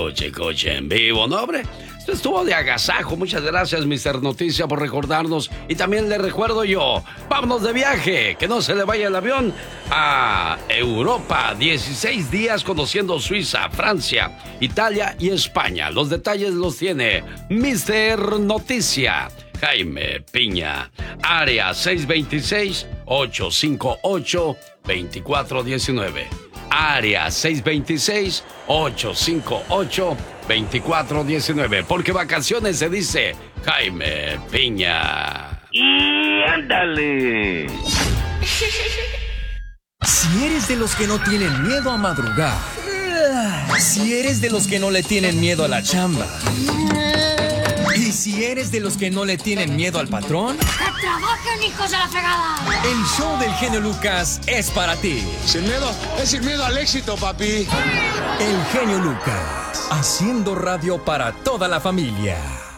Escuche en vivo, ¿no, hombre? Esto estuvo de agasajo. Muchas gracias, Mr. Noticia, por recordarnos. Y también le recuerdo yo, vámonos de viaje, que no se le vaya el avión a Europa. 16 días conociendo Suiza, Francia, Italia y España. Los detalles los tiene Mr. Noticia, Jaime Piña. Área 626-858-2419. Área 626-858-2419. Porque vacaciones se dice Jaime Piña. ¡Y ándale! Si eres de los que no tienen miedo a madrugar, si eres de los que no le tienen miedo a la chamba, y si eres de los que no le tienen miedo al patrón, ¡que trabajen, hijos de la fregada! el show del genio Lucas es para ti. Sin miedo, es sin miedo al éxito, papi. El genio Lucas, haciendo radio para toda la familia.